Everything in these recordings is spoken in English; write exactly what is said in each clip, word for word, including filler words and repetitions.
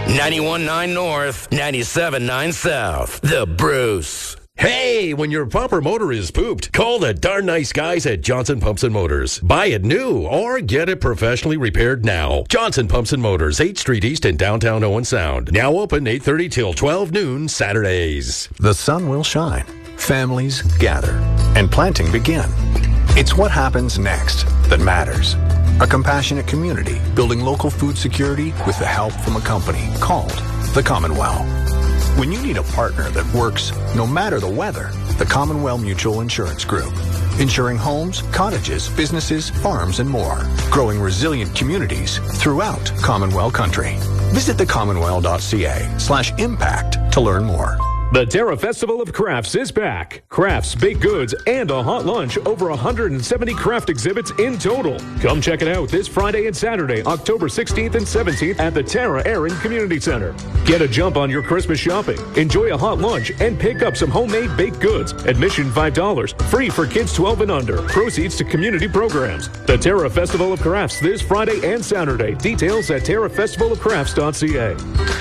ninety-one point nine North, ninety-seven point nine South. The Bruce. Hey, when your bumper motor is pooped, call the darn nice guys at Johnson Pumps and Motors. Buy it new or get it professionally repaired now. Johnson Pumps and Motors, eighth Street East in downtown Owen Sound. Now open eight thirty till twelve noon Saturdays. The sun will shine, families gather, and planting begin. It's what happens next that matters. A compassionate community building local food security with the help from a company called the Commonwealth. When you need a partner that works no matter the weather, the Commonwealth Mutual Insurance Group. Insuring homes, cottages, businesses, farms, and more. Growing resilient communities throughout Commonwealth country. Visit the commonwealth dot c a slash impact to learn more. The Terra Festival of Crafts is back. Crafts, baked goods, and a hot lunch. Over one hundred seventy craft exhibits in total. Come check it out this Friday and Saturday, October sixteenth and seventeenth at the Terra Erin Community Center. Get a jump on your Christmas shopping. Enjoy a hot lunch and pick up some homemade baked goods. Admission five dollars. Free for kids twelve and under. Proceeds to community programs. The Terra Festival of Crafts this Friday and Saturday. Details at terra festival of crafts dot c a.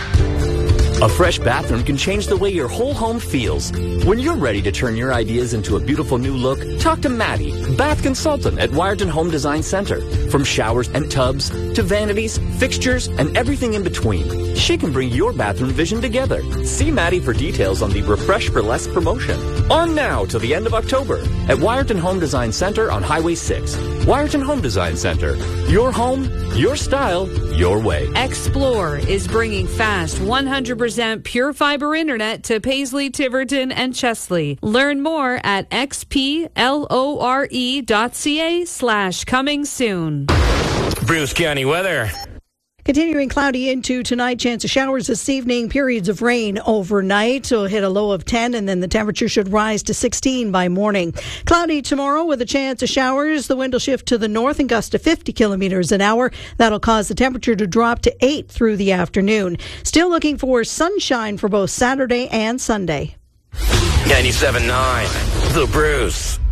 A fresh bathroom can change the way your whole home feels. When you're ready to turn your ideas into a beautiful new look, talk to Maddie, bath consultant at Wiarton Home Design Center. From showers and tubs to vanities, fixtures, and everything in between, she can bring your bathroom vision together. See Maddie for details on the Refresh for Less promotion. On now till the end of October at Wiarton Home Design Center on Highway six. Wiarton Home Design Center. Your home, your style, your way. Explore is bringing fast one hundred percent pure fiber internet to Paisley, Tiverton, and Chesley. Learn more at xplore dot ca slash coming soon. Bruce County weather. Continuing cloudy into tonight, chance of showers this evening, periods of rain overnight. We'll hit a low of ten, and then the temperature should rise to sixteen by morning. Cloudy tomorrow with a chance of showers. The wind will shift to the north and gust to fifty kilometers an hour. That'll cause the temperature to drop to eight through the afternoon. Still looking for sunshine for both Saturday and Sunday. ninety-seven point nine. The Bruce.